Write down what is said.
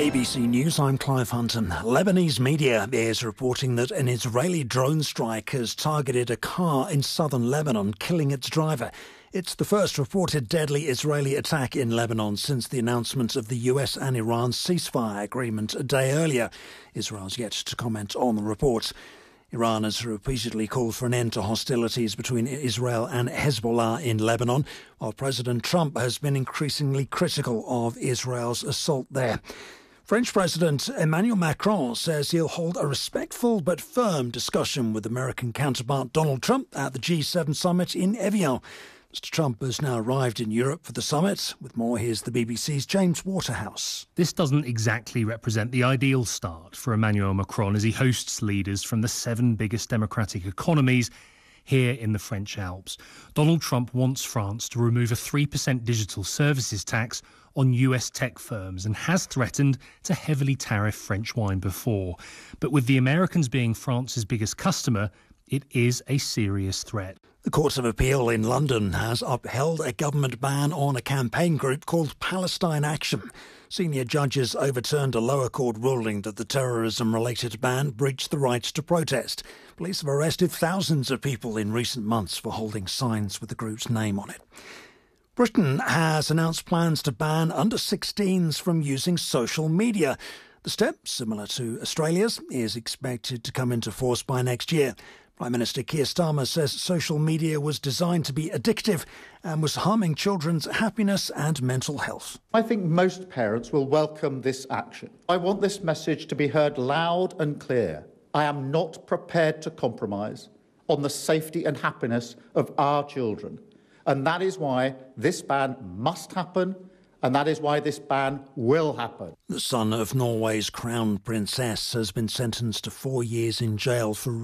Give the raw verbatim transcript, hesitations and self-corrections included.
A B C News, I'm Clive Hunton. Lebanese media is reporting that an Israeli drone strike has targeted a car in southern Lebanon, killing its driver. It's the first reported deadly Israeli attack in Lebanon since the announcement of the U S and Iran ceasefire agreement a day earlier. Israel's yet to comment on the report. Iran has repeatedly called for an end to hostilities between Israel and Hezbollah in Lebanon, while President Trump has been increasingly critical of Israel's assault there. French President Emmanuel Macron says he'll hold a respectful but firm discussion with American counterpart Donald Trump at the G seven summit in Evian. Mister Trump has now arrived in Europe for the summit. With more, here's the B B C's James Waterhouse. This doesn't exactly represent the ideal start for Emmanuel Macron as he hosts leaders from the seven biggest democratic economies here in the French Alps. Donald Trump wants France to remove a three percent digital services tax on U S tech firms and has threatened to heavily tariff French wine before. But with the Americans being France's biggest customer, it is a serious threat. The Court of Appeal in London has upheld a government ban on a campaign group called Palestine Action. Senior judges overturned a lower court ruling that the terrorism-related ban breached the right to protest. Police have arrested thousands of people in recent months for holding signs with the group's name on it. Britain has announced plans to ban under sixteens from using social media. The step, similar to Australia's, is expected to come into force by next year. Prime Minister Keir Starmer says social media was designed to be addictive and was harming children's happiness and mental health. I think most parents will welcome this action. I want this message to be heard loud and clear. I am not prepared to compromise on the safety and happiness of our children. And that is why this ban must happen, and that is why this ban will happen. The son of Norway's crown princess has been sentenced to four years in jail for